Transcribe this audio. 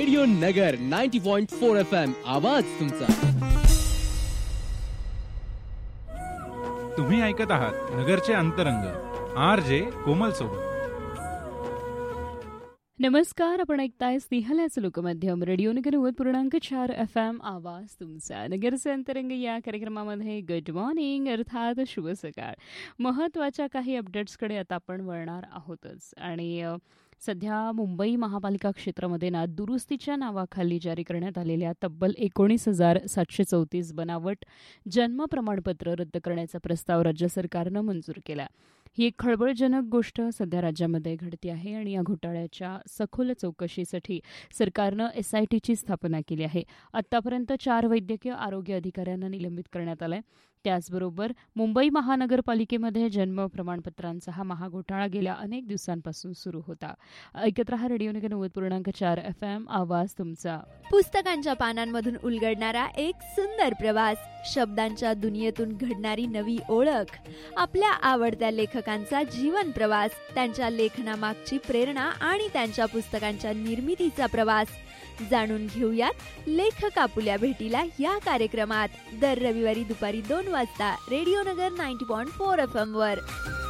Radio नगर 90.4 FM आवाज तुमचा. तुम्ही ऐकत आहात नगरचे अंतरंग RJ कोमल सोबत. नमस्कार, आपण ऐकताय स्नेहलाचं लोकमाध्यम रेडिओ नगर 90.4 FM आवाज तुमचा. नगरचे अंतरंग या कार्यक्रमामध्ये गुड मॉर्निंग अर्थात शुभ सकाळ. महत्त्वाच्या काही अपडेट्सकडे आता आपण वळणार आहोतच. आणि सध्या मुंबई महापालिका क्षेत्रामध्ये दुरुस्तीच्या नावाखाली जारी करण्यात आलेल्या तब्बल 19,734 बनावट जन्म प्रमाणपत्र रद्द करण्याचा प्रस्ताव राज्य सरकारनं मंजूर केला. ही एक खळबळजनक गोष्ट सध्या राज्यामध्ये घडते आहे आणि या घोटाळ्याच्या सखोल चौकशीसाठी सरकारनं SITची स्थापना केली आहे. आतापर्यंत 4 वैद्यकीय आरोग्य अधिकाऱ्यांना निलंबित करण्यात आलं आहे. त्याचबरोबर मुंबई महानगरपालिकेमध्ये जन्म प्रमाणपत्रांचा हा महाघोटाळा गेल्या अनेक दिवसांपासून सुरू होता. ऐकत रहा रेडिओ नगर 90.4 FM आवाज तुमचा. पुस्तकांच्या पानांमधून उलगडणारा एक सुंदर प्रवास, शब्दांच्या दुनियेतून घडणारी नवी ओळख, आपल्या आवडत्या लेखकांचा जीवन प्रवास, त्यांच्या लेखनामागची प्रेरणा आणि त्यांच्या पुस्तकांच्या निर्मितीचा प्रवास जाणून घेऊयात लेखक आपुल्या भेटीला या कार्यक्रमात दर रविवारी दुपारी 2 वाजता रेडिओ नगर 90.4 FM वर.